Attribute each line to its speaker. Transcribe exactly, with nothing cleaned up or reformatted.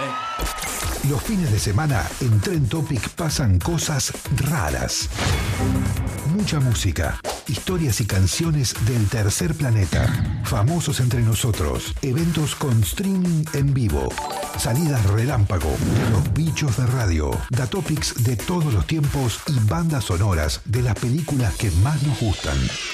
Speaker 1: Los fines de semana en Trend Topic pasan cosas raras. Mucha música, historias y canciones del tercer planeta, famosos entre nosotros, eventos con streaming en vivo, salidas relámpago, los bichos de radio, datopics de todos los tiempos y bandas sonoras de las películas que más nos gustan.